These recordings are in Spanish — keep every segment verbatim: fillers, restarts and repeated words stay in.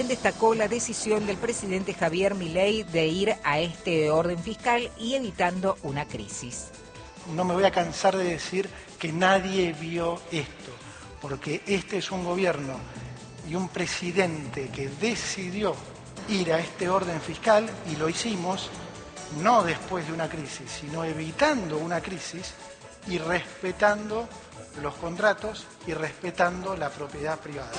Destacó la decisión del presidente Javier Milei de ir a este orden fiscal y evitando una crisis. No me voy a cansar de decir que nadie vio esto, porque este es un gobierno y un presidente que decidió ir a este orden fiscal y lo hicimos no después de una crisis, sino evitando una crisis y respetando los contratos y respetando la propiedad privada.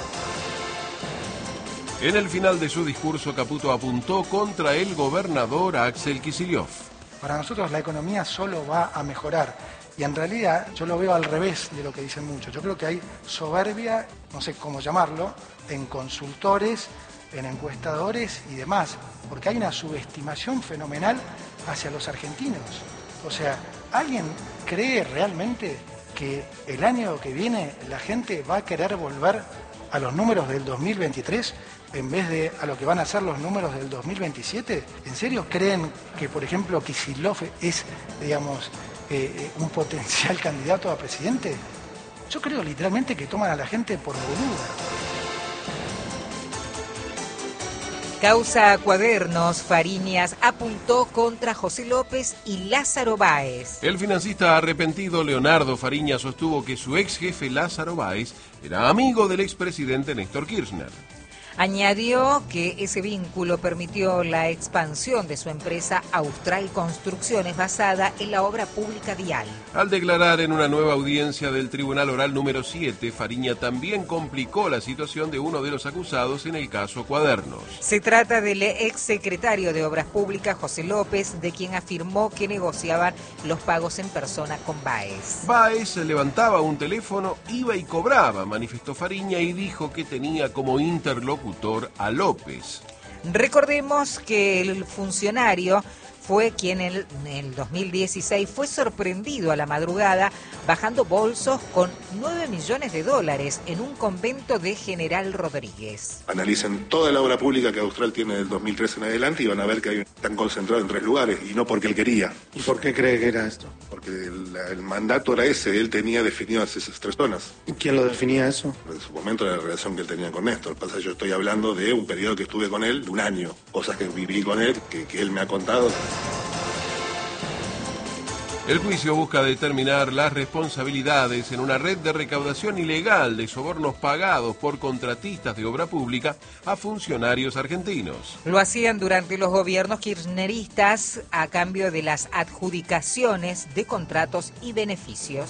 En el final de su discurso, Caputo apuntó contra el gobernador Axel Kicillof. Para nosotros la economía solo va a mejorar y en realidad yo lo veo al revés de lo que dicen muchos. Yo creo que hay soberbia, no sé cómo llamarlo, en consultores, en encuestadores y demás, porque hay una subestimación fenomenal hacia los argentinos. O sea, ¿alguien cree realmente que el año que viene la gente va a querer volver a los números del dos mil veintitrés en vez de a lo que van a ser los números del dos mil veintisiete? ¿En serio creen que, por ejemplo, Kicillof es, digamos, eh, un potencial candidato a presidente? Yo creo literalmente que toman a la gente por boluda. Causa Cuadernos, Fariñas apuntó contra José López y Lázaro Báez. El financista arrepentido Leonardo Fariñas sostuvo que su ex jefe Lázaro Báez era amigo del expresidente Néstor Kirchner. Añadió que ese vínculo permitió la expansión de su empresa Austral Construcciones basada en la obra pública vial. Al declarar en una nueva audiencia del Tribunal Oral número siete, Fariña también complicó la situación de uno de los acusados en el caso Cuadernos. Se trata del exsecretario de Obras Públicas José López, de quien afirmó que negociaban los pagos en persona con Báez. Báez levantaba un teléfono, iba y cobraba, manifestó Fariña, y dijo que tenía como interlocutor a López. Recordemos que el funcionario fue quien en el dos mil dieciséis fue sorprendido a la madrugada bajando bolsos con nueve millones de dólares en un convento de General Rodríguez. Analicen toda la obra pública que Austral tiene del dos mil tres en adelante y van a ver que hay, están concentrados en tres lugares, y no porque él quería. ¿Y por qué cree que era esto? Porque el, el mandato era ese, él tenía definidas esas tres zonas. ¿Y quién lo definía eso? En su momento era la relación que él tenía con Néstor. Pasa que yo estoy hablando de un periodo que estuve con él, de un año. Cosas que viví con él, que, que él me ha contado. El juicio busca determinar las responsabilidades en una red de recaudación ilegal de sobornos pagados por contratistas de obra pública a funcionarios argentinos. Lo hacían durante los gobiernos kirchneristas a cambio de las adjudicaciones de contratos y beneficios.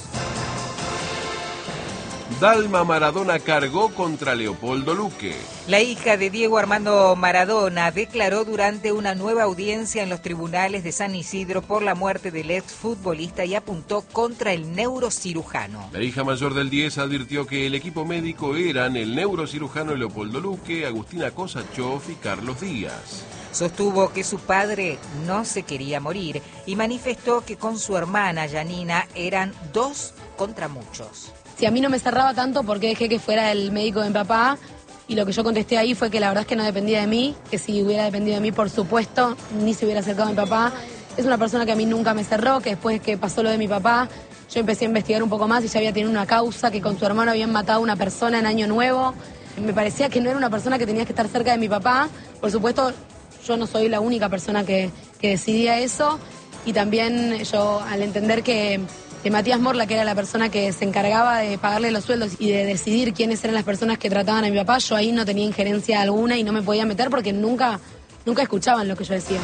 Dalma Maradona cargó contra Leopoldo Luque. La hija de Diego Armando Maradona declaró durante una nueva audiencia en los tribunales de San Isidro por la muerte del exfutbolista y apuntó contra el neurocirujano. La hija mayor del diez advirtió que el equipo médico eran el neurocirujano Leopoldo Luque, Agustina Kosachov y Carlos Díaz. Sostuvo que su padre no se quería morir y manifestó que con su hermana Yanina eran dos contra muchos. Si a mí no me cerraba tanto, ¿por qué dejé que fuera el médico de mi papá? Y lo que yo contesté ahí fue que la verdad es que no dependía de mí, que si hubiera dependido de mí, por supuesto, ni se hubiera acercado a mi papá. Es una persona que a mí nunca me cerró, que después que pasó lo de mi papá, yo empecé a investigar un poco más y ya había tenido una causa, que con su hermano habían matado a una persona en Año Nuevo. Me parecía que no era una persona que tenía que estar cerca de mi papá. Por supuesto, yo no soy la única persona que, que decidía eso. Y también yo, al entender que... que Matías Morla, que era la persona que se encargaba de pagarle los sueldos y de decidir quiénes eran las personas que trataban a mi papá, yo ahí no tenía injerencia alguna y no me podía meter porque nunca, nunca escuchaban lo que yo decía.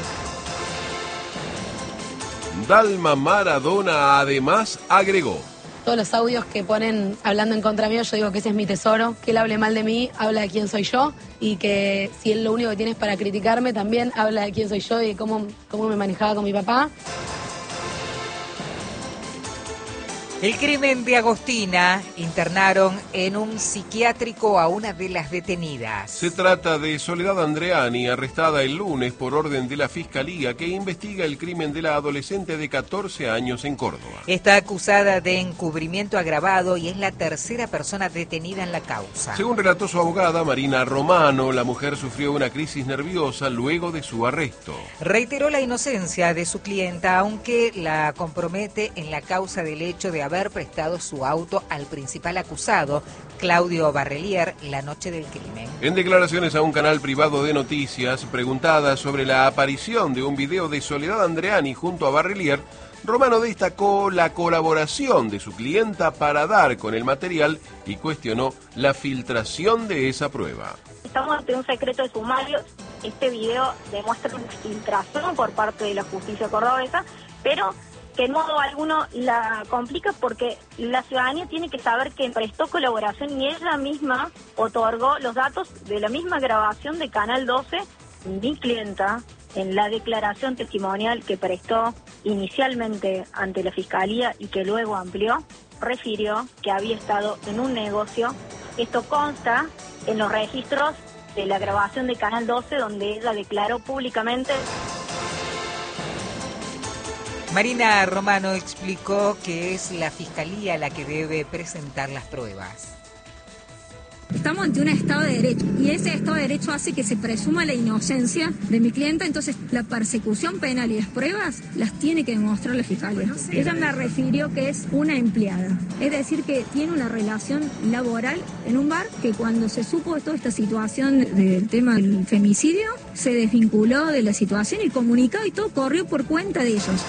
Dalma Maradona además agregó: todos los audios que ponen hablando en contra mío, yo digo que ese es mi tesoro, que él hable mal de mí, habla de quién soy yo, y que si él lo único que tiene es para criticarme, también habla de quién soy yo y cómo, cómo me manejaba con mi papá. El crimen de Agostina: internaron en un psiquiátrico a una de las detenidas. Se trata de Soledad Andreani, arrestada el lunes por orden de la Fiscalía que investiga el crimen de la adolescente de catorce años en Córdoba. Está acusada de encubrimiento agravado y es la tercera persona detenida en la causa. Según relató su abogada Marina Romano, la mujer sufrió una crisis nerviosa luego de su arresto. Reiteró la inocencia de su clienta, aunque la compromete en la causa del hecho de haber haber prestado su auto al principal acusado, Claudio Barrelier, la noche del crimen. En declaraciones a un canal privado de noticias, preguntada sobre la aparición de un video de Soledad Andreani junto a Barrelier, Romano destacó la colaboración de su clienta para dar con el material y cuestionó la filtración de esa prueba. Estamos ante un secreto de sumarios. Este video demuestra una filtración por parte de la justicia cordobesa, pero que en modo alguno la complica porque la ciudadanía tiene que saber que prestó colaboración y ella misma otorgó los datos de la misma grabación de Canal doce. Mi clienta, en la declaración testimonial que prestó inicialmente ante la Fiscalía y que luego amplió, refirió que había estado en un negocio. Esto consta en los registros de la grabación de Canal doce, donde ella declaró públicamente. Marina Romano explicó que es la Fiscalía la que debe presentar las pruebas. Estamos ante un Estado de Derecho y ese Estado de Derecho hace que se presuma la inocencia de mi clienta, entonces la persecución penal y las pruebas las tiene que demostrar la Fiscalía. Ella me refirió que es una empleada, es decir, que tiene una relación laboral en un bar, que cuando se supo de toda esta situación del tema del femicidio, se desvinculó de la situación y comunicó y todo corrió por cuenta de ellos.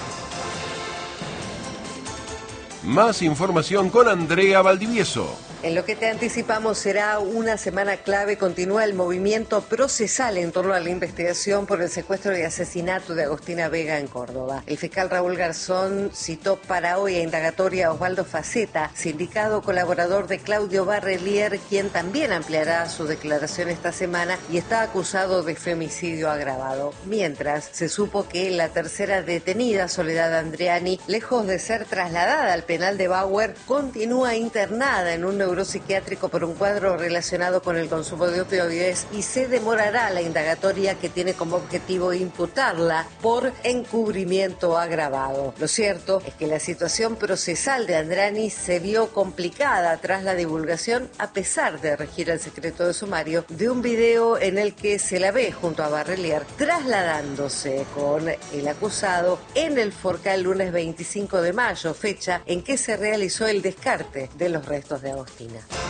Más información con Andrea Valdivieso. En lo que te anticipamos será una semana clave. Continúa el movimiento procesal en torno a la investigación por el secuestro y asesinato de Agostina Vega en Córdoba. El fiscal Raúl Garzón citó para hoy a indagatoria a Osvaldo Faceta, sindicado colaborador de Claudio Barrelier, quien también ampliará su declaración esta semana y está acusado de femicidio agravado. Mientras, se supo que la tercera detenida, Soledad Andreani, lejos de ser trasladada al penal de Bauer, continúa internada en un neuropsiquiátrico por un cuadro relacionado con el consumo de opioides y se demorará la indagatoria que tiene como objetivo imputarla por encubrimiento agravado. Lo cierto es que la situación procesal de Andreani se vio complicada tras la divulgación, a pesar de regir el secreto de sumario, de un video en el que se la ve junto a Barrelier trasladándose con el acusado en el Forca el lunes veinticinco de mayo, fecha en que se realizó el descarte de los restos de Agostina.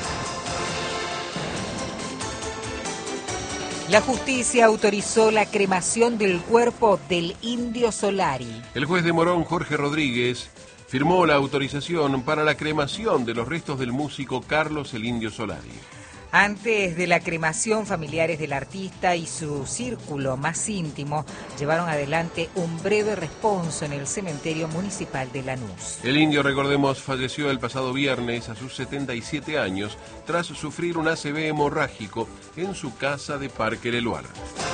La justicia autorizó la cremación del cuerpo del Indio Solari. El juez de Morón, Jorge Rodríguez, firmó la autorización para la cremación de los restos del músico Carlos el Indio Solari. Antes de la cremación, familiares del artista y su círculo más íntimo llevaron adelante un breve responso en el cementerio municipal de Lanús. El Indio, recordemos, falleció el pasado viernes a sus setenta y siete años tras sufrir un A C V hemorrágico en su casa de Parque Leluar.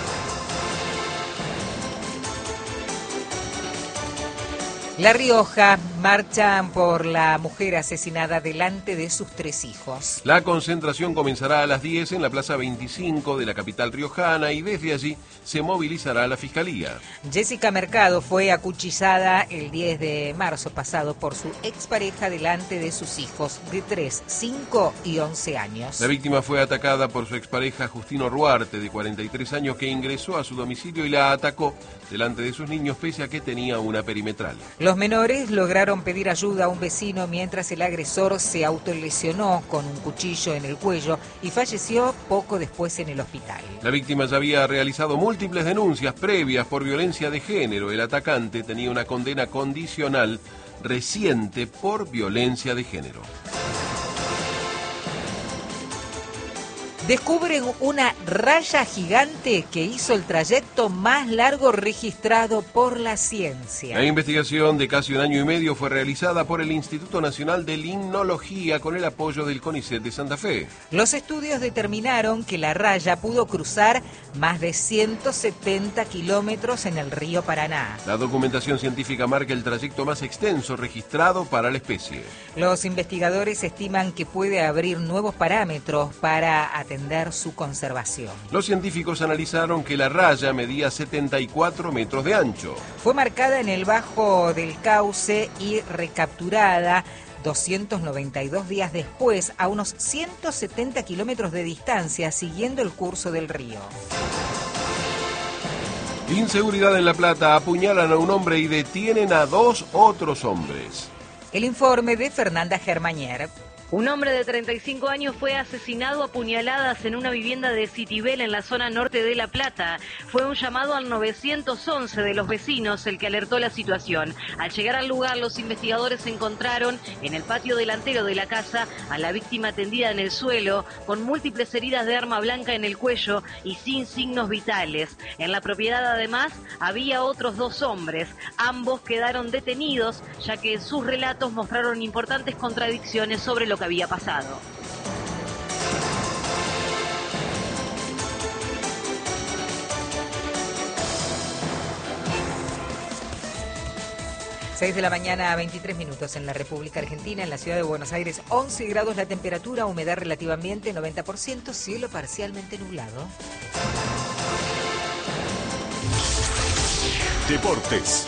La Rioja marchan por la mujer asesinada delante de sus tres hijos. La concentración comenzará a las diez en la Plaza veinticinco de la capital riojana y desde allí se movilizará la Fiscalía. Jessica Mercado fue acuchillada el diez de marzo pasado por su expareja delante de sus hijos de tres, cinco y once años. La víctima fue atacada por su expareja Justino Ruarte, de cuarenta y tres años, que ingresó a su domicilio y la atacó delante de sus niños pese a que tenía una perimetral. Los menores lograron pedir ayuda a un vecino mientras el agresor se autolesionó con un cuchillo en el cuello y falleció poco después en el hospital. La víctima ya había realizado múltiples denuncias previas por violencia de género. El atacante tenía una condena condicional reciente por violencia de género. Descubren una raya gigante que hizo el trayecto más largo registrado por la ciencia. La investigación de casi un año y medio fue realizada por el Instituto Nacional de Limnología con el apoyo del CONICET de Santa Fe. Los estudios determinaron que la raya pudo cruzar más de ciento setenta kilómetros en el río Paraná. La documentación científica marca el trayecto más extenso registrado para la especie. Los investigadores estiman que puede abrir nuevos parámetros para atender su conservación. Los científicos analizaron que la raya medía setenta y cuatro metros de ancho. Fue marcada en el bajo del cauce y recapturada doscientos noventa y dos días después a unos ciento setenta kilómetros de distancia, siguiendo el curso del río. Inseguridad en La Plata. Apuñalan a un hombre y detienen a dos otros hombres. El informe de Fernanda Germañer. Un hombre de treinta y cinco años fue asesinado a puñaladas en una vivienda de Citibel en la zona norte de La Plata. Fue un llamado al nueve once de los vecinos el que alertó la situación. Al llegar al lugar, los investigadores encontraron en el patio delantero de la casa a la víctima tendida en el suelo, con múltiples heridas de arma blanca en el cuello y sin signos vitales. En la propiedad, además, había otros dos hombres. Ambos quedaron detenidos, ya que en sus relatos mostraron importantes contradicciones sobre lo que había pasado. seis de la mañana a veintitrés minutos en la República Argentina, en la ciudad de Buenos Aires, once grados la temperatura, humedad relativa ambiente noventa por ciento, cielo parcialmente nublado. Deportes.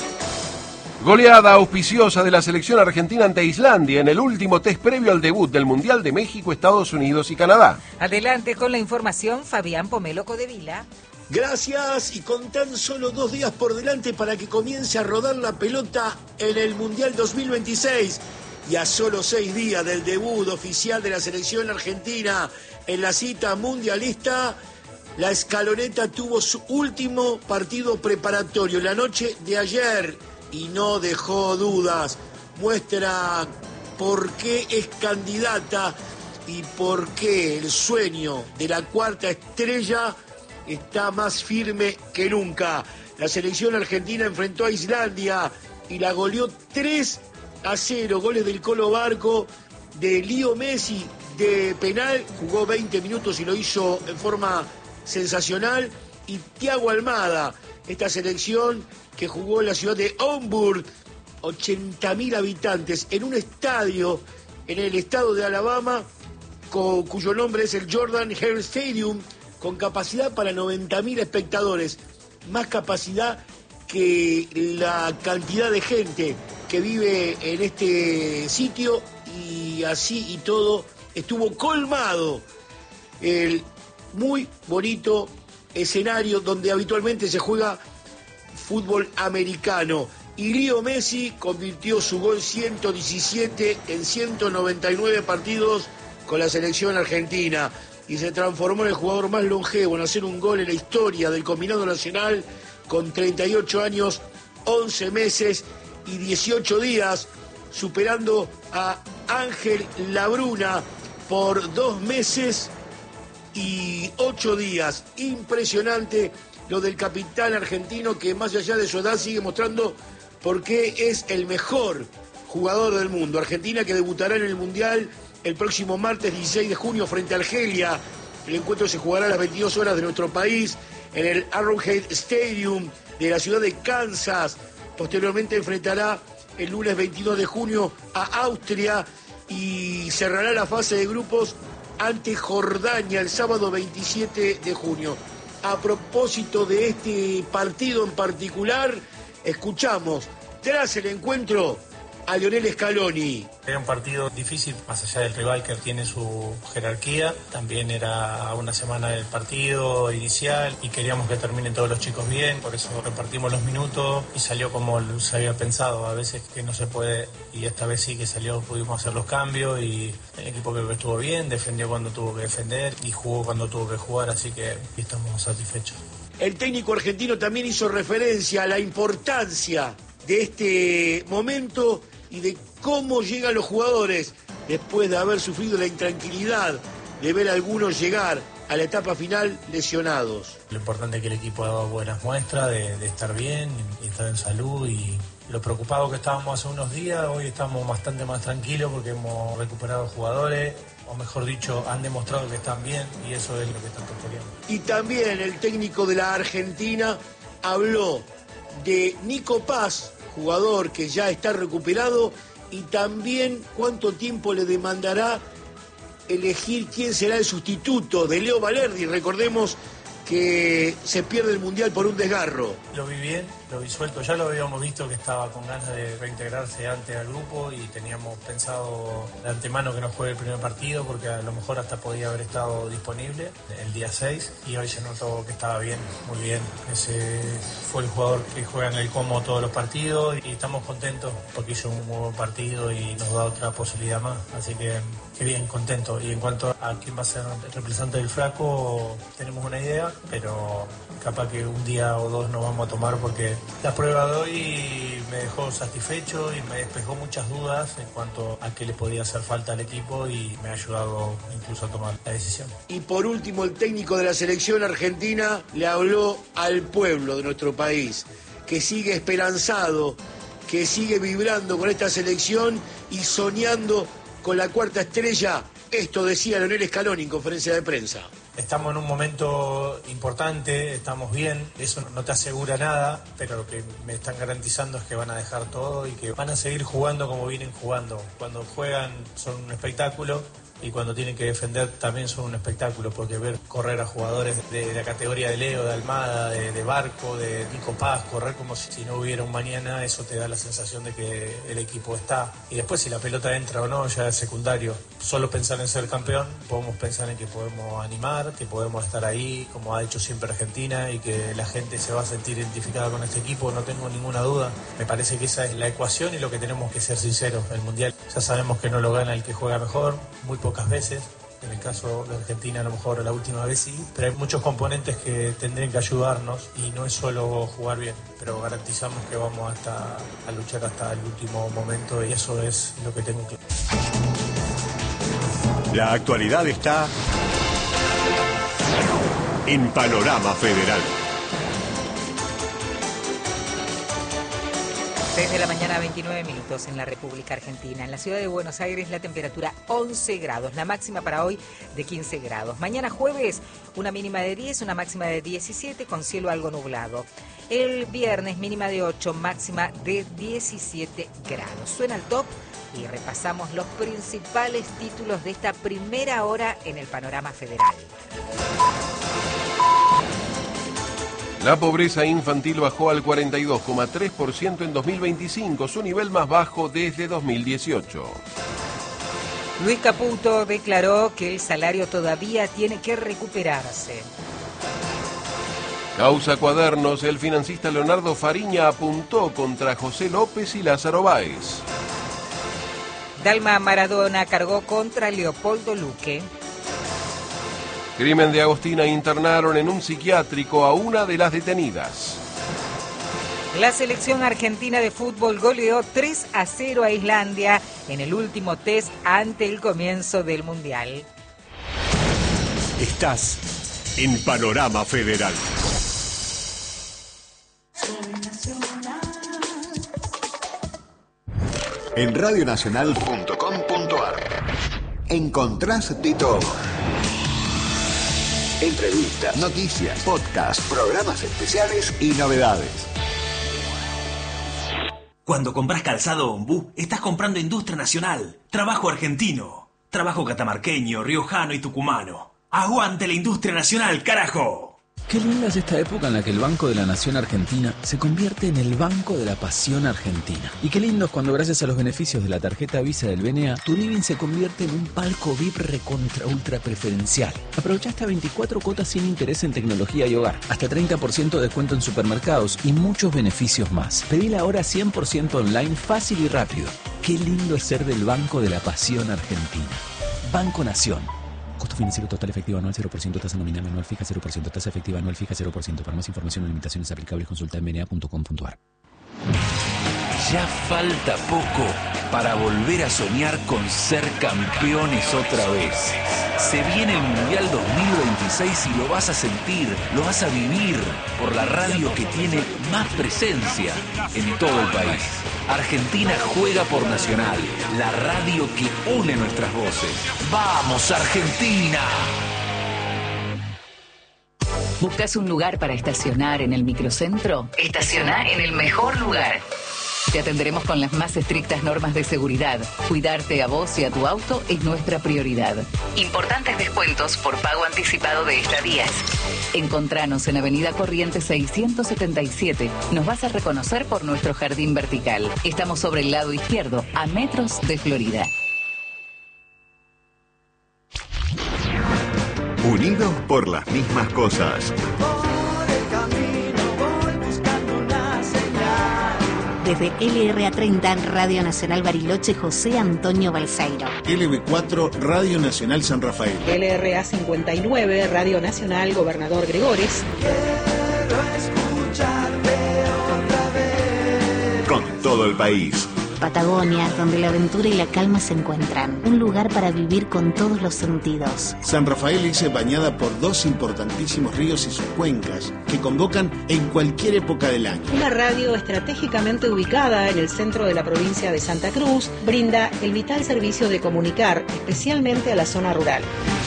Goleada auspiciosa de la selección argentina ante Islandia en el último test previo al debut del Mundial de México, Estados Unidos y Canadá. Adelante con la información, Fabián Pomelo Codevila. Gracias, y con tan solo dos días por delante para que comience a rodar la pelota en el Mundial dos mil veintiséis y a solo seis días del debut oficial de la selección argentina en la cita mundialista, la escaloneta tuvo su último partido preparatorio la noche de ayer y no dejó dudas. Muestra por qué es candidata y por qué el sueño de la cuarta estrella está más firme que nunca. La selección argentina enfrentó a Islandia y la goleó tres a cero. Goles del Colo Barco, de Leo Messi de penal, jugó veinte minutos y lo hizo en forma sensacional. Y Thiago Almada, esta selección que jugó en la ciudad de Auburn, ochenta mil habitantes, en un estadio en el estado de Alabama, con, cuyo nombre es el Jordan Hare Stadium, con capacidad para noventa mil espectadores, más capacidad que la cantidad de gente que vive en este sitio, y así y todo estuvo colmado el muy bonito escenario donde habitualmente se juega fútbol americano. Y Leo Messi convirtió su gol ciento diecisiete en ciento noventa y nueve partidos con la selección argentina y se transformó en el jugador más longevo en hacer un gol en la historia del combinado nacional, con treinta y ocho años, once meses y dieciocho días, superando a Ángel Labruna por dos meses y ocho días. Impresionante lo del capitán argentino, que más allá de su edad sigue mostrando por qué es el mejor jugador del mundo. Argentina, que debutará en el Mundial el próximo martes dieciséis de junio frente a Argelia. El encuentro se jugará a las veintidós horas de nuestro país en el Arrowhead Stadium de la ciudad de Kansas. Posteriormente enfrentará el lunes veintidós de junio a Austria y cerrará la fase de grupos ante Jordania el sábado veintisiete de junio. A propósito de este partido en particular, escuchamos tras el encuentro a Lionel Scaloni. Era un partido difícil, más allá del rival que tiene su jerarquía. También era una semana del partido inicial y queríamos que terminen todos los chicos bien, por eso repartimos los minutos y salió como se había pensado. A veces que no se puede, y esta vez sí que salió, pudimos hacer los cambios y el equipo creo que estuvo bien, defendió cuando tuvo que defender y jugó cuando tuvo que jugar, así que estamos satisfechos. El técnico argentino también hizo referencia a la importancia de este momento y de cómo llegan los jugadores después de haber sufrido la intranquilidad de ver a algunos llegar a la etapa final lesionados. Lo importante es que el equipo haga buenas muestras de, de estar bien y estar en salud, y lo preocupado que estábamos hace unos días, hoy estamos bastante más tranquilos porque hemos recuperado jugadores, o mejor dicho, han demostrado que están bien, y eso es lo que tanto queríamos. Y también el técnico de la Argentina habló de Nico Paz, jugador que ya está recuperado, y también cuánto tiempo le demandará elegir quién será el sustituto de Leo Valerdi. Recordemos que se pierde el Mundial por un desgarro. Lo vi bien, lo vi suelto. Ya lo habíamos visto que estaba con ganas de reintegrarse antes al grupo y teníamos pensado de antemano que no juegue el primer partido porque a lo mejor hasta podía haber estado disponible el día seis y hoy se notó que estaba bien, muy bien. Ese fue el jugador que juega en el Como todos los partidos y estamos contentos porque hizo un muy buen partido y nos da otra posibilidad más. Así que, que bien, contento. Y en cuanto a quién va a ser el representante del Flaco, tenemos una idea, pero capaz que un día o dos nos vamos a tomar porque la prueba de hoy me dejó satisfecho y me despejó muchas dudas en cuanto a qué le podía hacer falta al equipo y me ha ayudado incluso a tomar la decisión. Y por último, el técnico de la selección argentina le habló al pueblo de nuestro país, que sigue esperanzado, que sigue vibrando con esta selección y soñando con la cuarta estrella. Esto decía Leonel Scaloni en conferencia de prensa. Estamos en un momento importante, estamos bien, eso no te asegura nada, pero lo que me están garantizando es que van a dejar todo y que van a seguir jugando como vienen jugando. Cuando juegan son un espectáculo y cuando tienen que defender también son un espectáculo, porque ver correr a jugadores de la categoría de Leo, de Almada, de, de Barco, de Nico Paz, correr como si, si no hubiera un mañana, eso te da la sensación de que el equipo está. Y después si la pelota entra o no ya es secundario. Solo pensar en ser campeón, podemos pensar en que podemos animar, que podemos estar ahí, como ha hecho siempre Argentina, y que la gente se va a sentir identificada con este equipo, no tengo ninguna duda. Me parece que esa es la ecuación y lo que tenemos que ser sinceros. El Mundial ya sabemos que no lo gana el que juega mejor, muy pocas veces. En el caso de Argentina a lo mejor la última vez sí, pero hay muchos componentes que tendrían que ayudarnos y no es solo jugar bien, pero garantizamos que vamos hasta a luchar hasta el último momento y eso es lo que tengo que... La actualidad está en Panorama Federal. seis de la mañana, veintinueve minutos en la República Argentina. En la ciudad de Buenos Aires la temperatura once grados, la máxima para hoy de quince grados. Mañana jueves una mínima de diez, una máxima de diecisiete con cielo algo nublado. El viernes mínima de ocho, máxima de diecisiete grados. Suena el top y repasamos los principales títulos de esta primera hora en el Panorama Federal. La pobreza infantil bajó al cuarenta y dos coma tres por ciento en dos mil veinticinco, su nivel más bajo desde dos mil dieciocho. Luis Caputo declaró que el salario todavía tiene que recuperarse. Causa Cuadernos, el financista Leonardo Fariña apuntó contra José López y Lázaro Báez. Dalma Maradona cargó contra Leopoldo Luque. Crimen de Agostina, internaron en un psiquiátrico a una de las detenidas. La selección argentina de fútbol goleó tres a cero a Islandia en el último test ante el comienzo del Mundial. Estás en Panorama Federal. En radionacional punto com punto ar encontrás de todo. Entrevistas, noticias, podcasts, programas especiales y novedades. Cuando compras calzado Ombú, estás comprando industria nacional, trabajo argentino, trabajo catamarqueño, riojano y tucumano. ¡Aguante la industria nacional, carajo! Qué linda es esta época en la que el Banco de la Nación Argentina se convierte en el Banco de la Pasión Argentina. Y qué lindo es cuando gracias a los beneficios de la tarjeta Visa del B N A, tu living se convierte en un palco V I P recontra ultra preferencial. Aprovecha hasta veinticuatro cuotas sin interés en tecnología y hogar, hasta treinta por ciento de descuento en supermercados y muchos beneficios más. Pedila ahora cien por ciento online, fácil y rápido. Qué lindo es ser del Banco de la Pasión Argentina. Banco Nación. Costo financiero total efectivo anual cero por ciento, tasa nominal anual fija cero por ciento, tasa efectiva anual fija cero por ciento. Para más información o limitaciones aplicables consulta en b n a punto com punto ar. Ya falta poco para volver a soñar con ser campeones otra vez. Se viene el Mundial dos mil veintiséis y lo vas a sentir, lo vas a vivir por la radio que tiene más presencia en todo el país. Argentina juega por Nacional, la radio que une nuestras voces. ¡Vamos, Argentina! ¿Buscas un lugar para estacionar en el microcentro? Estaciona en el mejor lugar. Te atenderemos con las más estrictas normas de seguridad. Cuidarte a vos y a tu auto es nuestra prioridad. Importantes descuentos por pago anticipado de estadías. Encontranos en Avenida Corrientes seiscientos setenta y siete. Nos vas a reconocer por nuestro jardín vertical. Estamos sobre el lado izquierdo, a metros de Florida. Unidos por las mismas cosas. Desde L R A treinta, Radio Nacional Bariloche, José Antonio Balseiro. L B cuatro, Radio Nacional San Rafael. L R A cincuenta y nueve, Radio Nacional Gobernador Gregores. Con todo el país. Patagonia, donde la aventura y la calma se encuentran. Un lugar para vivir con todos los sentidos. San Rafael dice bañada por dos importantísimos ríos y sus cuencas, que convocan en cualquier época del año. Una radio estratégicamente ubicada en el centro de la provincia de Santa Cruz, brinda el vital servicio de comunicar, especialmente a la zona rural.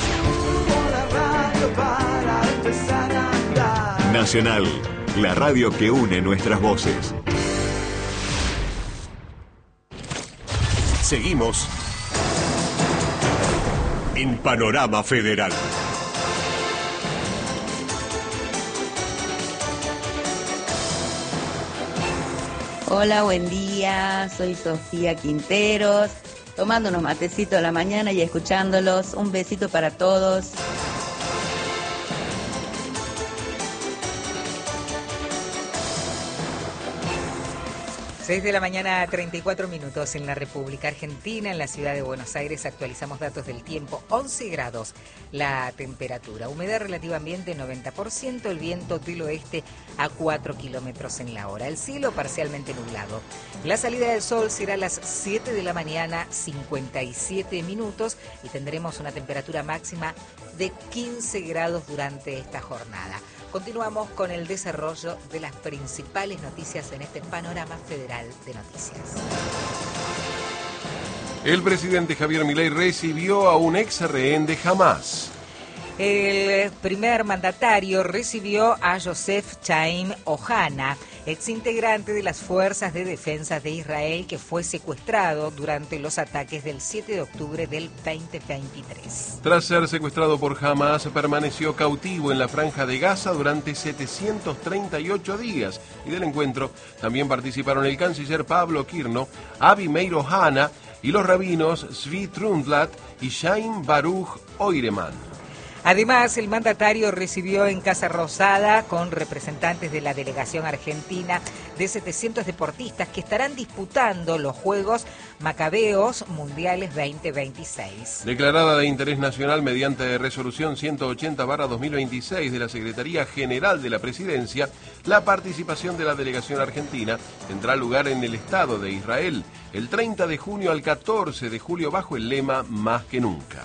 Nacional, la radio que une nuestras voces. Seguimos en Panorama Federal. Hola, buen día. Soy Sofía Quinteros, tomando unos matecitos a la mañana y escuchándolos. Un besito para todos. seis de la mañana, treinta y cuatro minutos en la República Argentina, en la ciudad de Buenos Aires. Actualizamos datos del tiempo, once grados la temperatura, humedad relativa ambiente noventa por ciento, el viento del oeste a cuatro kilómetros en la hora, el cielo parcialmente nublado. La salida del sol será a las siete de la mañana, cincuenta y siete minutos, y tendremos una temperatura máxima de quince grados durante esta jornada. Continuamos con el desarrollo de las principales noticias en este panorama federal de noticias. El presidente Javier Milei recibió a un ex rehén de Hamás. El primer mandatario recibió a Joseph Chaim Ohana, exintegrante de las Fuerzas de Defensa de Israel, que fue secuestrado durante los ataques del siete de octubre del veinte veintitrés. Tras ser secuestrado por Hamás, permaneció cautivo en la Franja de Gaza durante setecientos treinta y ocho días. Y del encuentro también participaron el canciller Pablo Kirno, Avi Meir Ohana y los rabinos Zvi Trundlat y Chaim Baruch Oireman. Además, el mandatario recibió en Casa Rosada con representantes de la delegación argentina de setecientos deportistas que estarán disputando los Juegos Macabeos Mundiales veinte veintiséis. Declarada de interés nacional mediante resolución ciento ochenta barra dos mil veintiséis de la Secretaría General de la Presidencia, la participación de la delegación argentina tendrá lugar en el Estado de Israel el treinta de junio al catorce de julio bajo el lema Más que Nunca.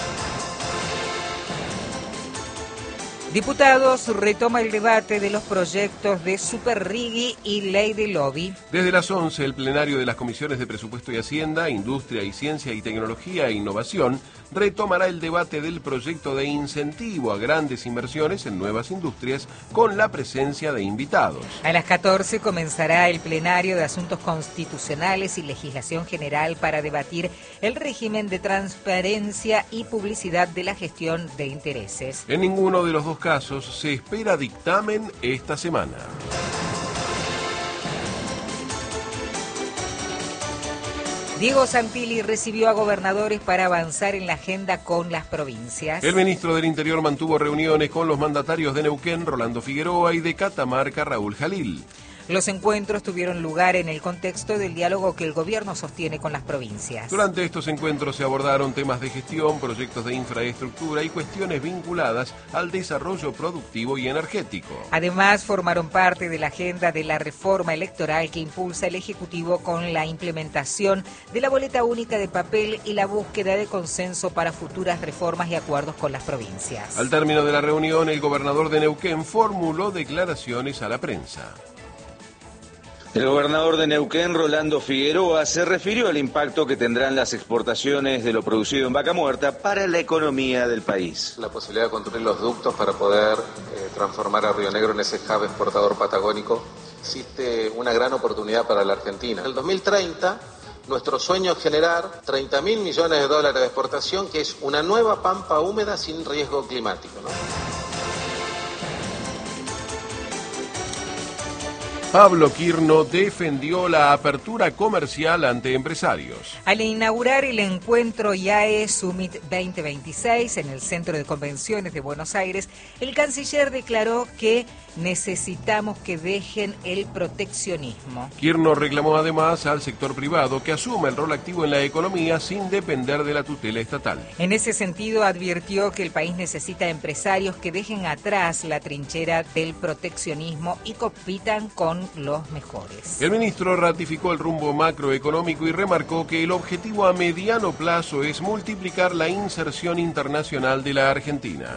Diputados retoma el debate de los proyectos de Superrigui y Ley de Lobby. Desde las once, el plenario de las comisiones de Presupuesto y Hacienda, Industria y Ciencia y Tecnología e Innovación retomará el debate del proyecto de incentivo a grandes inversiones en nuevas industrias con la presencia de invitados. A las catorce comenzará el plenario de Asuntos Constitucionales y Legislación General para debatir el régimen de transparencia y publicidad de la gestión de intereses. En ninguno de los dos casos se espera dictamen esta semana. Diego Santilli recibió a gobernadores para avanzar en la agenda con las provincias. El ministro del Interior mantuvo reuniones con los mandatarios de Neuquén, Rolando Figueroa, y de Catamarca, Raúl Jalil. Los encuentros tuvieron lugar en el contexto del diálogo que el gobierno sostiene con las provincias. Durante estos encuentros se abordaron temas de gestión, proyectos de infraestructura y cuestiones vinculadas al desarrollo productivo y energético. Además, formaron parte de la agenda de la reforma electoral que impulsa el Ejecutivo con la implementación de la boleta única de papel y la búsqueda de consenso para futuras reformas y acuerdos con las provincias. Al término de la reunión, el gobernador de Neuquén formuló declaraciones a la prensa. El gobernador de Neuquén, Rolando Figueroa, se refirió al impacto que tendrán las exportaciones de lo producido en Vaca Muerta para la economía del país. La posibilidad de construir los ductos para poder eh, transformar a Río Negro en ese hub exportador patagónico existe una gran oportunidad para la Argentina. En el dos mil treinta, nuestro sueño es generar treinta mil millones de dólares de exportación, que es una nueva pampa húmeda sin riesgo climático, ¿no? Pablo Quirno defendió la apertura comercial ante empresarios. Al inaugurar el encuentro I A E Summit veinte veintiséis en el Centro de Convenciones de Buenos Aires, el canciller declaró que necesitamos que dejen el proteccionismo. Quirno reclamó además al sector privado que asuma el rol activo en la economía sin depender de la tutela estatal. En ese sentido, advirtió que el país necesita empresarios que dejen atrás la trinchera del proteccionismo y compitan con los mejores. El ministro ratificó el rumbo macroeconómico y remarcó que el objetivo a mediano plazo es multiplicar la inserción internacional de la Argentina.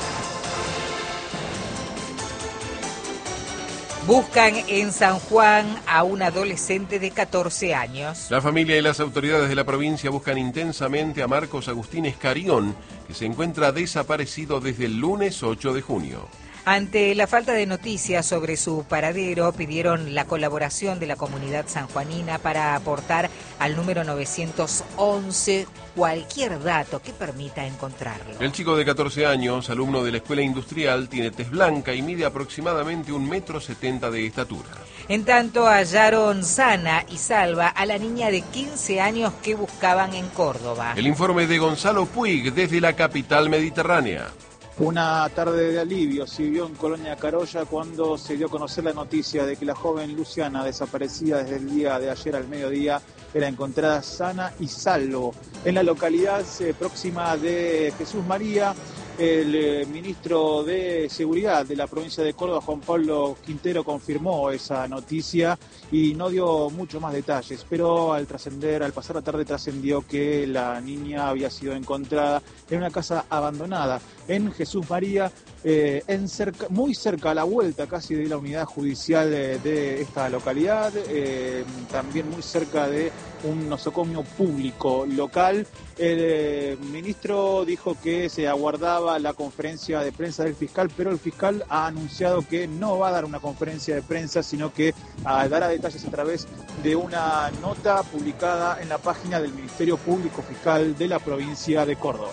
Buscan en San Juan a un adolescente de catorce años. La familia y las autoridades de la provincia buscan intensamente a Marcos Agustín Escarión, que se encuentra desaparecido desde el lunes ocho de junio. Ante la falta de noticias sobre su paradero, pidieron la colaboración de la comunidad sanjuanina para aportar al número novecientos once cualquier dato que permita encontrarlo. El chico de catorce años, alumno de la escuela industrial, tiene tez blanca y mide aproximadamente un metro setenta de estatura. En tanto, hallaron sana y salva a la niña de quince años que buscaban en Córdoba. El informe de Gonzalo Puig desde la capital mediterránea. Una tarde de alivio se vivió en Colonia Carolla cuando se dio a conocer la noticia de que la joven Luciana, desaparecida desde el día de ayer al mediodía, era encontrada sana y salvo. En la localidad eh, próxima de Jesús María, el eh, ministro de Seguridad de la provincia de Córdoba, Juan Pablo Quintero, confirmó esa noticia y no dio mucho más detalles, pero al trascender, al pasar la tarde trascendió que la niña había sido encontrada en una casa abandonada en Jesús María, eh, en cerca, muy cerca a la vuelta casi de la unidad judicial de, de esta localidad, eh, también muy cerca de un nosocomio público local. El eh, ministro dijo que se aguardaba la conferencia de prensa del fiscal, pero el fiscal ha anunciado que no va a dar una conferencia de prensa, sino que ah, dará detalles a través de una nota publicada en la página del Ministerio Público Fiscal de la provincia de Córdoba.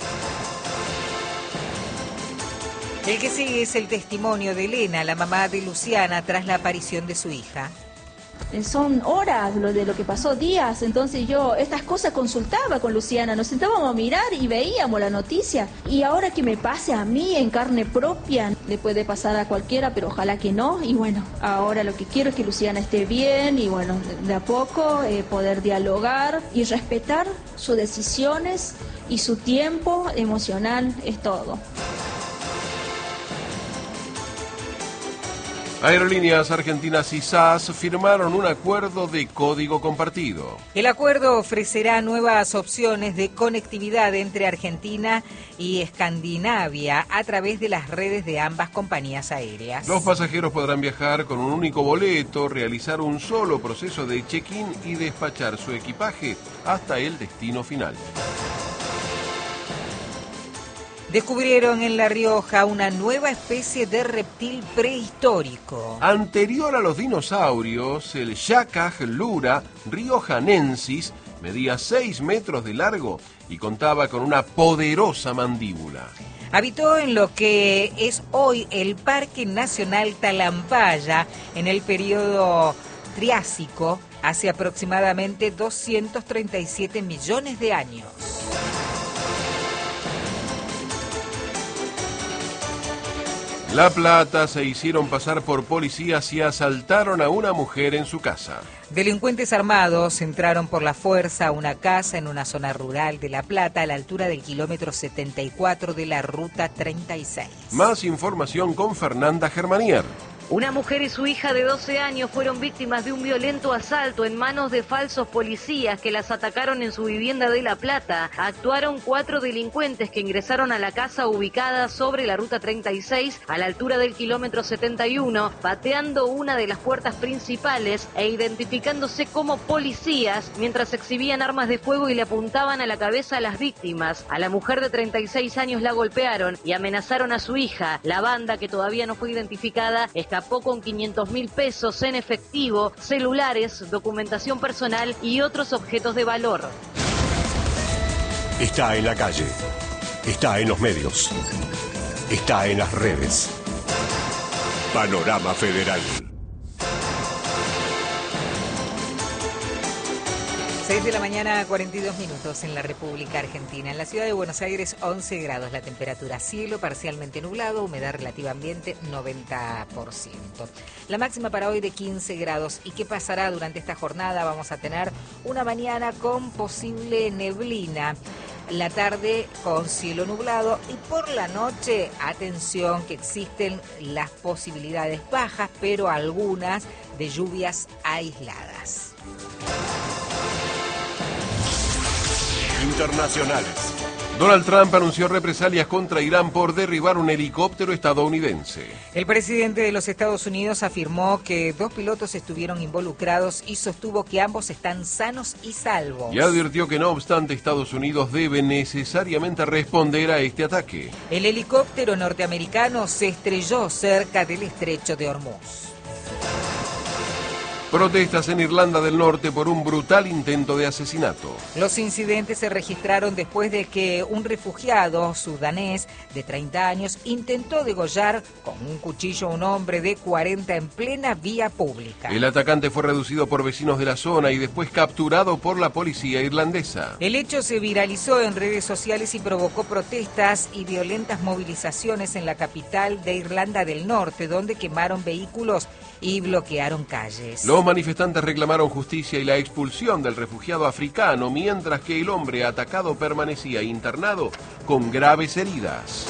El que sigue es el testimonio de Elena, la mamá de Luciana, tras la aparición de su hija. Son horas lo de lo que pasó, días, entonces yo estas cosas consultaba con Luciana, nos sentábamos a mirar y veíamos la noticia. Y ahora que me pase a mí en carne propia, le puede pasar a cualquiera, pero ojalá que no. Y bueno, ahora lo que quiero es que Luciana esté bien y bueno, de a poco eh, poder dialogar y respetar sus decisiones y su tiempo emocional, es todo. Aerolíneas Argentinas y S A S firmaron un acuerdo de código compartido. El acuerdo ofrecerá nuevas opciones de conectividad entre Argentina y Escandinavia a través de las redes de ambas compañías aéreas. Los pasajeros podrán viajar con un único boleto, realizar un solo proceso de check-in y despachar su equipaje hasta el destino final. Descubrieron en La Rioja una nueva especie de reptil prehistórico. Anterior a los dinosaurios, el Yacaj lura riojanensis medía seis metros de largo y contaba con una poderosa mandíbula. Habitó en lo que es hoy el Parque Nacional Talampaya en el periodo Triásico, hace aproximadamente doscientos treinta y siete millones de años. La Plata se hicieron pasar por policías y asaltaron a una mujer en su casa. Delincuentes armados entraron por la fuerza a una casa en una zona rural de La Plata a la altura del kilómetro setenta y cuatro de la ruta treinta y seis. Más información con Fernanda Germanier. Una mujer y su hija de doce años fueron víctimas de un violento asalto en manos de falsos policías que las atacaron en su vivienda de La Plata. Actuaron cuatro delincuentes que ingresaron a la casa ubicada sobre la ruta treinta y seis a la altura del kilómetro setenta y uno, pateando una de las puertas principales e identificándose como policías mientras exhibían armas de fuego y le apuntaban a la cabeza a las víctimas. A la mujer de treinta y seis años la golpearon y amenazaron a su hija. La banda, que todavía no fue identificada, escapó escapó con quinientos mil pesos en efectivo, celulares, documentación personal y otros objetos de valor. Está en la calle, está en los medios, está en las redes. Panorama Federal. seis de la mañana, cuarenta y dos minutos en la República Argentina. En la ciudad de Buenos Aires, once grados la temperatura. Cielo parcialmente nublado, humedad relativa ambiente, noventa por ciento. La máxima para hoy de quince grados. ¿Y qué pasará durante esta jornada? Vamos a tener una mañana con posible neblina. La tarde con cielo nublado y por la noche, atención, que existen las posibilidades bajas, pero algunas de lluvias aisladas. Internacionales. Donald Trump anunció represalias contra Irán por derribar un helicóptero estadounidense. El presidente de los Estados Unidos afirmó que dos pilotos estuvieron involucrados y sostuvo que ambos están sanos y salvos. Y advirtió que no obstante Estados Unidos debe necesariamente responder a este ataque. El helicóptero norteamericano se estrelló cerca del estrecho de Hormuz. Protestas en Irlanda del Norte por un brutal intento de asesinato. Los incidentes se registraron después de que un refugiado sudanés de treinta años intentó degollar con un cuchillo a un hombre de cuarenta en plena vía pública. El atacante fue reducido por vecinos de la zona y después capturado por la policía irlandesa. El hecho se viralizó en redes sociales y provocó protestas y violentas movilizaciones en la capital de Irlanda del Norte, donde quemaron vehículos y bloquearon calles. Los manifestantes reclamaron justicia y la expulsión del refugiado africano, mientras que el hombre atacado permanecía internado con graves heridas.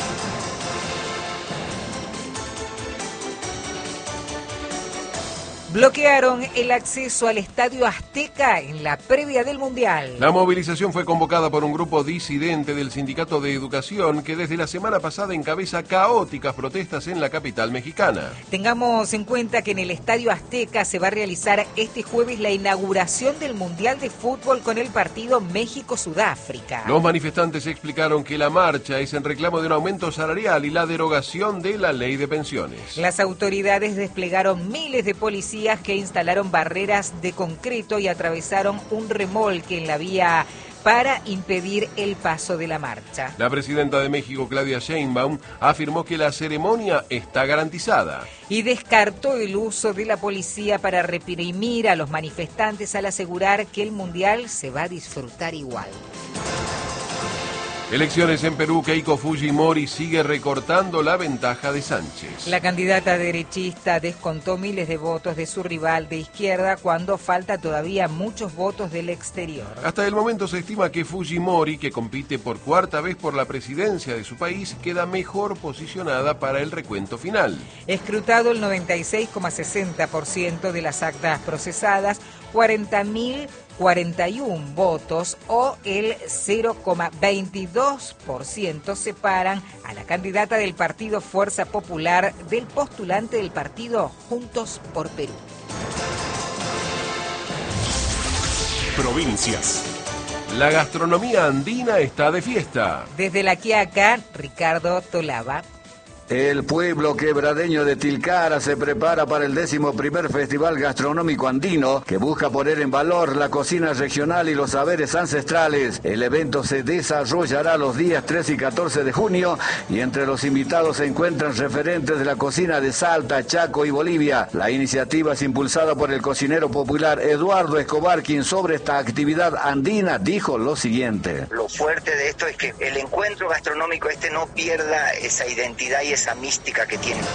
Bloquearon el acceso al Estadio Azteca en la previa del Mundial. La movilización fue convocada por un grupo disidente del Sindicato de Educación que desde la semana pasada encabeza caóticas protestas en la capital mexicana. Tengamos en cuenta que en el Estadio Azteca se va a realizar este jueves la inauguración del Mundial de Fútbol con el partido México-Sudáfrica. Los manifestantes explicaron que la marcha es en reclamo de un aumento salarial y la derogación de la ley de pensiones. Las autoridades desplegaron miles de policías que instalaron barreras de concreto y atravesaron un remolque en la vía para impedir el paso de la marcha. La presidenta de México, Claudia Sheinbaum, afirmó que la ceremonia está garantizada. Y descartó el uso de la policía para reprimir a los manifestantes al asegurar que el Mundial se va a disfrutar igual. Elecciones en Perú, Keiko Fujimori sigue recortando la ventaja de Sánchez. La candidata derechista descontó miles de votos de su rival de izquierda cuando falta todavía muchos votos del exterior. Hasta el momento se estima que Fujimori, que compite por cuarta vez por la presidencia de su país, queda mejor posicionada para el recuento final. Escrutado el noventa y seis coma sesenta por ciento de las actas procesadas, cuarenta mil cuarenta y uno votos o el cero coma veintidós por ciento separan a la candidata del partido Fuerza Popular del postulante del partido Juntos por Perú. Provincias. La gastronomía andina está de fiesta. Desde La Quiaca, Ricardo Tolaba. El pueblo quebradeño de Tilcara se prepara para el décimo primer Festival Gastronómico Andino que busca poner en valor la cocina regional y los saberes ancestrales. El evento se desarrollará los días trece y catorce de junio y entre los invitados se encuentran referentes de la cocina de Salta, Chaco y Bolivia. La iniciativa es impulsada por el cocinero popular Eduardo Escobar, quien sobre esta actividad andina dijo lo siguiente. Lo fuerte de esto es que el encuentro gastronómico este no pierda esa identidad y esa mística que tiene.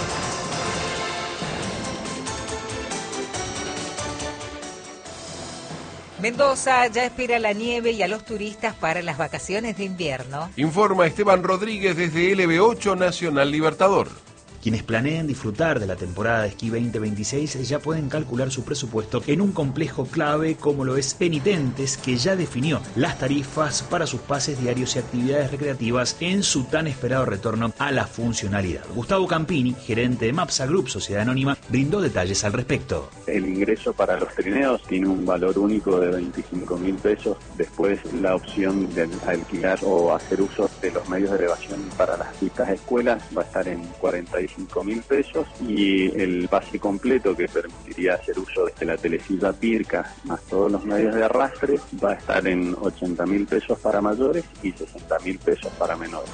Mendoza ya espera la nieve y a los turistas para las vacaciones de invierno. Informa Esteban Rodríguez desde L B ocho Nacional Libertador. Quienes planeen disfrutar de la temporada de esquí veinte veintiséis ya pueden calcular su presupuesto en un complejo clave como lo es Penitentes, que ya definió las tarifas para sus pases diarios y actividades recreativas en su tan esperado retorno a la funcionalidad. Gustavo Campini, gerente de Mapsa Group, sociedad anónima, brindó detalles al respecto. El ingreso para los trineos tiene un valor único de veinticinco mil pesos. Después la opción de alquilar o hacer uso de los medios de elevación para las distintas escuelas va a estar en cuarenta y veinticinco mil pesos, y el pase completo, que permitiría hacer uso de la telesilla Pirca más todos los medios de arrastre, va a estar en ochenta mil pesos para mayores y sesenta mil pesos para menores.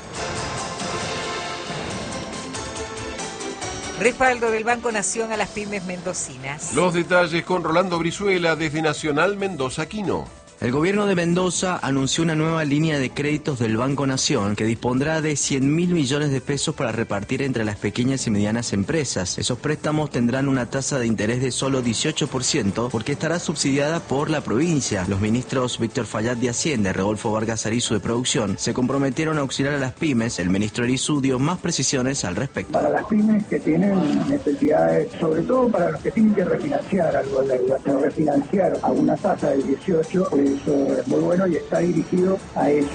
Respaldo del Banco Nación a las pymes mendocinas. Los detalles con Rolando Brizuela desde Nacional Mendoza Quino. El gobierno de Mendoza anunció una nueva línea de créditos del Banco Nación que dispondrá de cien mil millones de pesos para repartir entre las pequeñas y medianas empresas. Esos préstamos tendrán una tasa de interés de solo dieciocho por ciento porque estará subsidiada por la provincia. Los ministros Víctor Fallat de Hacienda y Rodolfo Vargas Arizu de Producción se comprometieron a auxiliar a las pymes. El ministro Arizu dio más precisiones al respecto. Para las pymes que tienen necesidades, sobre todo para los que tienen que refinanciar algo de deuda, pero refinanciar a una tasa del dieciocho, pues eso es muy bueno y está dirigido a eso.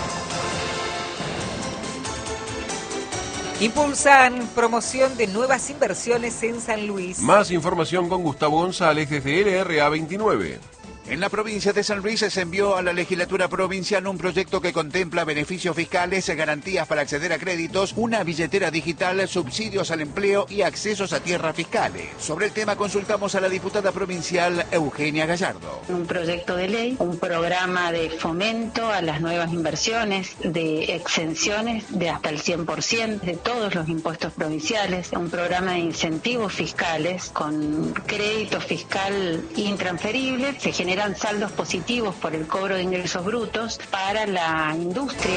Impulsan promoción de nuevas inversiones en San Luis. Más información con Gustavo González desde L R A veintinueve. En la provincia de San Luis se envió a la legislatura provincial un proyecto que contempla beneficios fiscales, garantías para acceder a créditos, una billetera digital, subsidios al empleo y accesos a tierras fiscales. Sobre el tema consultamos a la diputada provincial Eugenia Gallardo. Un proyecto de ley, un programa de fomento a las nuevas inversiones, de exenciones de hasta el cien por ciento de todos los impuestos provinciales, un programa de incentivos fiscales con crédito fiscal intransferible. Se genera Generan saldos positivos por el cobro de ingresos brutos para la industria.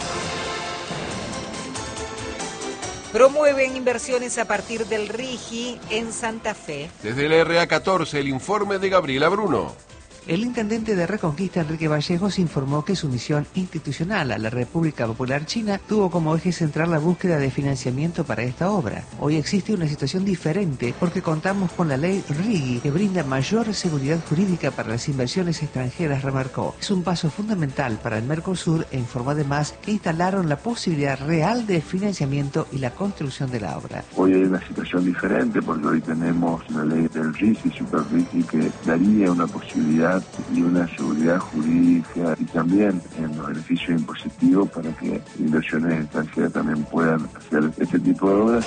Promueven inversiones a partir del RIGI en Santa Fe. Desde el R A catorce, el informe de Gabriela Bruno. El intendente de Reconquista, Enrique Vallejos, informó que su misión institucional a la República Popular China tuvo como eje central la búsqueda de financiamiento para esta obra. Hoy existe una situación diferente porque contamos con la ley RIGI, que brinda mayor seguridad jurídica para las inversiones extranjeras, remarcó. Es un paso fundamental para el Mercosur e informó además que instalaron la posibilidad real de financiamiento y la construcción de la obra. Hoy hay una situación diferente porque hoy tenemos la ley del RIGI, Super RIGI, que daría una posibilidad y una seguridad jurídica y también en los beneficios impositivos para que inversiones extranjeras también puedan hacer este tipo de obras.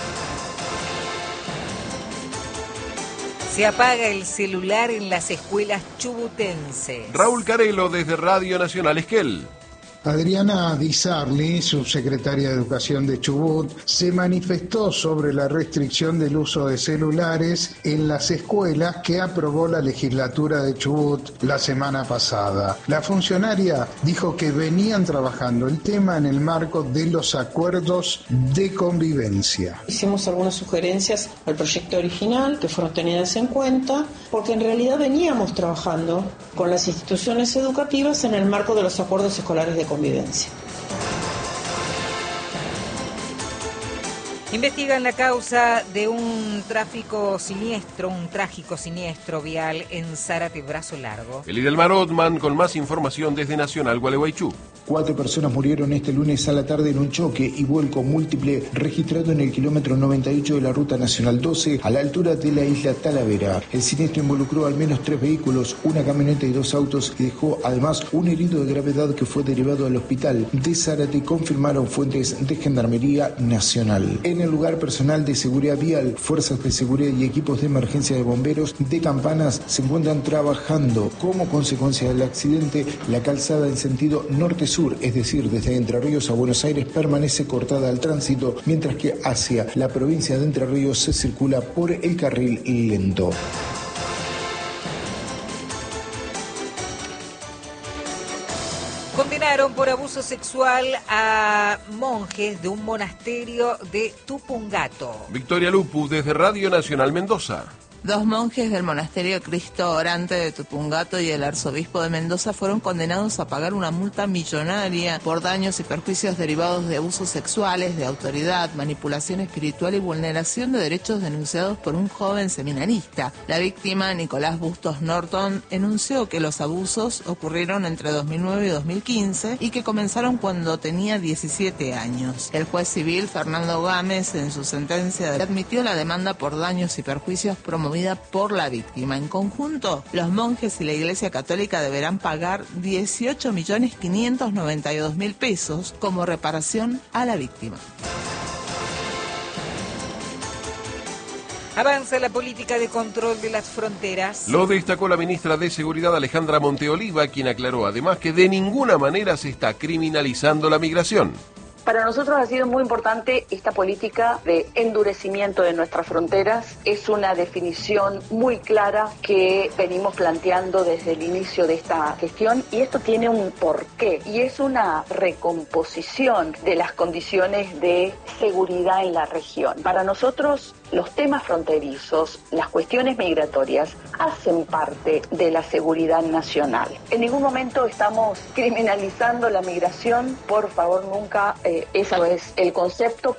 Se apaga el celular en las escuelas chubutenses. Raúl Carelo desde Radio Nacional Esquel. Adriana Di Sarli, subsecretaria de Educación de Chubut, se manifestó sobre la restricción del uso de celulares en las escuelas que aprobó la legislatura de Chubut la semana pasada. La funcionaria dijo que venían trabajando el tema en el marco de los acuerdos de convivencia. Hicimos algunas sugerencias al proyecto original que fueron tenidas en cuenta, porque en realidad veníamos trabajando con las instituciones educativas en el marco de los acuerdos escolares de convivencia. Convivencia. Investigan la causa de un tráfico siniestro, un trágico siniestro vial en Zárate, Brazo Largo. El Idelmar Otman con más información desde Nacional Gualeguaychú. Cuatro personas murieron este lunes a la tarde en un choque y vuelco múltiple registrado en el kilómetro noventa y ocho de la Ruta Nacional doce a la altura de la isla Talavera. El siniestro involucró al menos tres vehículos, una camioneta y dos autos y dejó además un herido de gravedad que fue derivado al hospital de Zárate, confirmaron fuentes de Gendarmería Nacional. En el lugar, personal de seguridad vial, fuerzas de seguridad y equipos de emergencia de bomberos de Campanas se encuentran trabajando. Como consecuencia del accidente, la calzada en sentido norte-sur, es decir, desde Entre Ríos a Buenos Aires, permanece cortada al tránsito, mientras que hacia la provincia de Entre Ríos se circula por el carril lento. Condenaron por abuso sexual a monjes de un monasterio de Tupungato. Victoria Lupu desde Radio Nacional Mendoza. Dos monjes del monasterio Cristo Orante de Tupungato y el arzobispo de Mendoza fueron condenados a pagar una multa millonaria por daños y perjuicios derivados de abusos sexuales, de autoridad, manipulación espiritual y vulneración de derechos denunciados por un joven seminarista. La víctima, Nicolás Bustos Norton, enunció que los abusos ocurrieron entre dos mil nueve y dos mil quince y que comenzaron cuando tenía diecisiete años. El juez civil, Fernando Gámez, en su sentencia admitió la demanda por daños y perjuicios promovidos por la víctima. En conjunto, los monjes y la Iglesia Católica deberán pagar dieciocho millones quinientos noventa y dos mil pesos como reparación a la víctima. Avanza la política de control de las fronteras. Lo destacó la ministra de Seguridad Alejandra Monteoliva, quien aclaró además que de ninguna manera se está criminalizando la migración. Para nosotros ha sido muy importante esta política de endurecimiento de nuestras fronteras. Es una definición muy clara que venimos planteando desde el inicio de esta gestión y esto tiene un porqué y es una recomposición de las condiciones de seguridad en la región. Para nosotros los temas fronterizos, las cuestiones migratorias hacen parte de la seguridad nacional. En ningún momento estamos criminalizando la migración, por favor nunca, eh, eso es el concepto.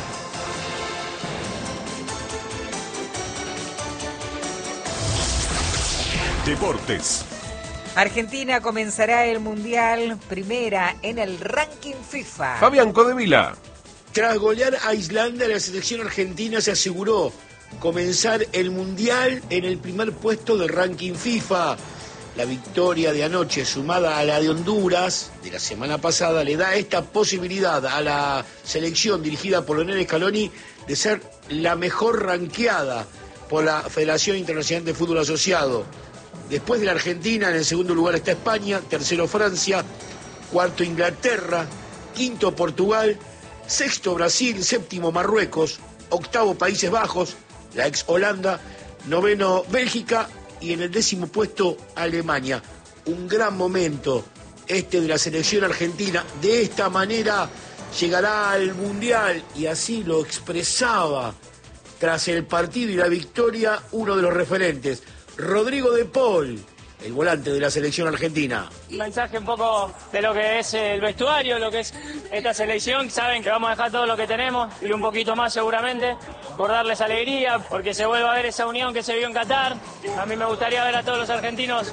Deportes. Argentina comenzará el Mundial primera en el ranking FIFA. Fabián Codevila. Tras golear a Islandia, la selección argentina se aseguró comenzar el Mundial en el primer puesto del ranking FIFA. La victoria de anoche, sumada a la de Honduras de la semana pasada, le da esta posibilidad a la selección dirigida por Lionel Scaloni de ser la mejor ranqueada por la Federación Internacional de Fútbol Asociado. Después de la Argentina, en el segundo lugar está España, tercero Francia, cuarto Inglaterra, quinto Portugal, sexto Brasil, séptimo Marruecos, octavo Países Bajos, la ex Holanda, noveno Bélgica y en el décimo puesto Alemania. Un gran momento este de la selección argentina. De esta manera llegará al Mundial y así lo expresaba tras el partido y la victoria uno de los referentes, Rodrigo de Paul, el volante de la selección argentina. Un mensaje un poco de lo que es el vestuario, lo que es esta selección. Saben que vamos a dejar todo lo que tenemos y un poquito más seguramente por darles alegría, porque se vuelva a ver esa unión que se vio en Qatar. A mí me gustaría ver a todos los argentinos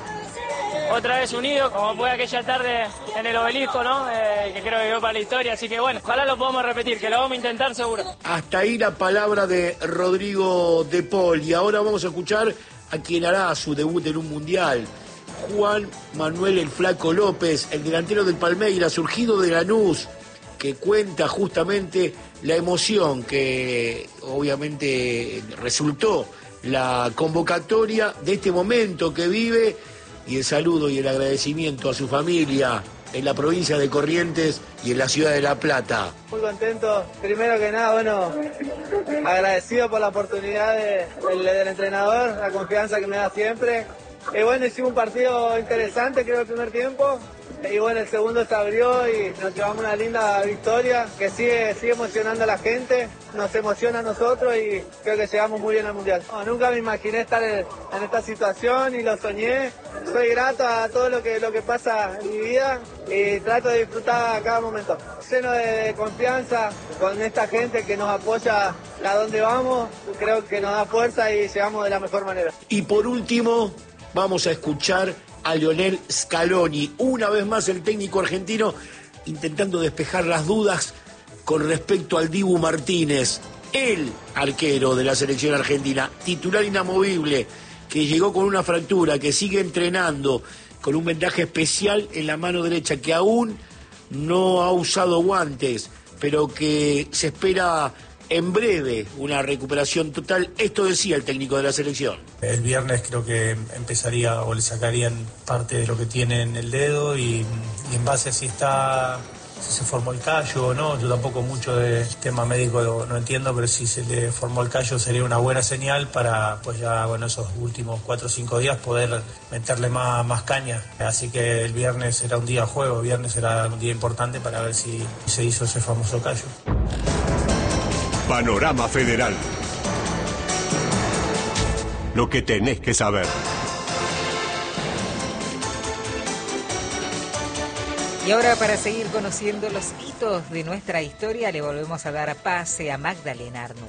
otra vez unidos, como fue aquella tarde en el Obelisco, ¿no? Eh, que creo que quedó para la historia. Así que bueno, ojalá lo podamos repetir, que lo vamos a intentar seguro. Hasta ahí la palabra de Rodrigo de Paul. Y ahora vamos a escuchar a quien hará su debut en un mundial. Juan Manuel el Flaco López, el delantero del Palmeiras, surgido de Lanús, que cuenta justamente la emoción que obviamente resultó la convocatoria de este momento que vive y el saludo y el agradecimiento a su familia en la provincia de Corrientes y en la ciudad de La Plata. Muy contento, primero que nada, bueno, agradecido por la oportunidad de, del, del entrenador, la confianza que me da siempre. Y bueno, hicimos un partido interesante, creo, el primer tiempo. Y bueno, el segundo se abrió y nos llevamos una linda victoria que sigue, sigue emocionando a la gente, nos emociona a nosotros y creo que llegamos muy bien al Mundial. No, nunca me imaginé estar en, en esta situación y lo soñé. Soy grato a todo lo que, lo que pasa en mi vida y trato de disfrutar cada momento. Lleno de, de confianza con esta gente que nos apoya a donde vamos, creo que nos da fuerza y llegamos de la mejor manera. Y por último, vamos a escuchar a Lionel Scaloni, una vez más el técnico argentino intentando despejar las dudas con respecto al Dibu Martínez, el arquero de la selección argentina, titular inamovible, que llegó con una fractura, que sigue entrenando con un vendaje especial en la mano derecha, que aún no ha usado guantes, pero que se espera en breve una recuperación total. Esto decía el técnico de la selección. El viernes creo que empezaría o le sacarían parte de lo que tiene en el dedo y, y en base a si está, si se formó el callo o no. Yo tampoco mucho de tema médico no, no entiendo, pero si se le formó el callo sería una buena señal para pues ya bueno esos últimos cuatro o cinco días poder meterle más, más caña. Así que el viernes será un día de juego, el viernes será un día importante para ver si se hizo ese famoso callo. Panorama Federal. Lo que tenés que saber. Y ahora, para seguir conociendo los hitos de nuestra historia, le volvemos a dar pase a Magdalena Arnú.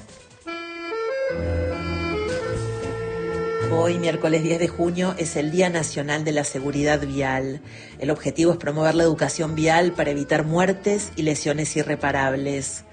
Hoy, miércoles diez de junio, es el Día Nacional de la Seguridad Vial. El objetivo es promover la educación vial para evitar muertes y lesiones irreparables.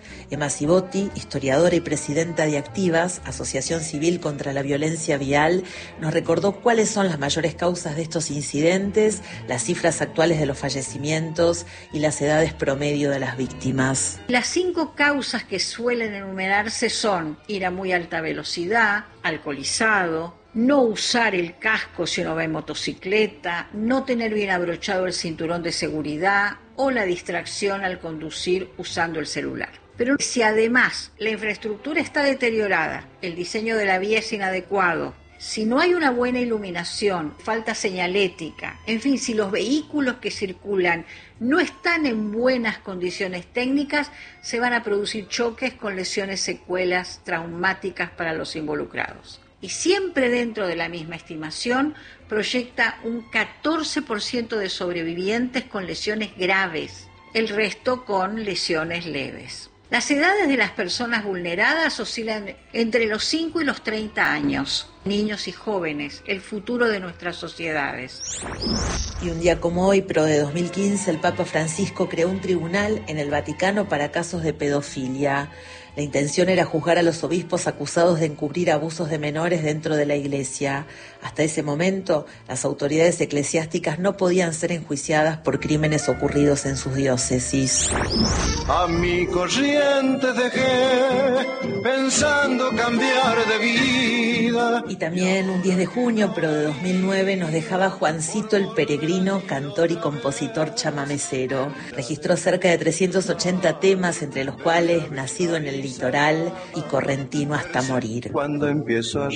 Emma Cibotti, historiadora y presidenta de Activas, Asociación Civil contra la Violencia Vial, nos recordó cuáles son las mayores causas de estos incidentes, las cifras actuales de los fallecimientos y las edades promedio de las víctimas. Las cinco causas que suelen enumerarse son ir a muy alta velocidad, alcoholizado, no usar el casco si uno va en motocicleta, no tener bien abrochado el cinturón de seguridad o la distracción al conducir usando el celular. Pero si además la infraestructura está deteriorada, el diseño de la vía es inadecuado, si no hay una buena iluminación, falta señalética, en fin, si los vehículos que circulan no están en buenas condiciones técnicas, se van a producir choques con lesiones, secuelas traumáticas para los involucrados. Y siempre dentro de la misma estimación proyecta un catorce por ciento de sobrevivientes con lesiones graves, el resto con lesiones leves. Las edades de las personas vulneradas oscilan entre los cinco y los treinta años, niños y jóvenes, el futuro de nuestras sociedades. Y un día como hoy, pero de dos mil quince, el Papa Francisco creó un tribunal en el Vaticano para casos de pedofilia. La intención era juzgar a los obispos acusados de encubrir abusos de menores dentro de la Iglesia. Hasta ese momento, las autoridades eclesiásticas no podían ser enjuiciadas por crímenes ocurridos en sus diócesis. A mi corriente dejé pensando cambiar de vida. Y también un diez de junio, pero de dos mil nueve, nos dejaba Juancito el Peregrino, cantor y compositor chamamecero. Registró cerca de trescientos ochenta temas, entre los cuales Nacido en el Litoral y Correntino hasta morir. Cuando empiezo a